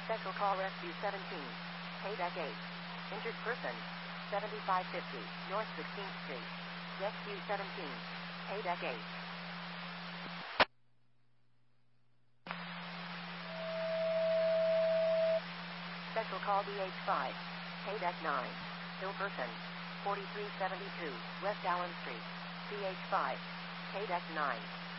Special call Rescue 17. Payback 8. Injured person. 7550 North 16th Street. Rescue 17. Payback 8. Special call BH5. Payback 9. Ill person. 4372 West Allen Street. BH5. Payback 9.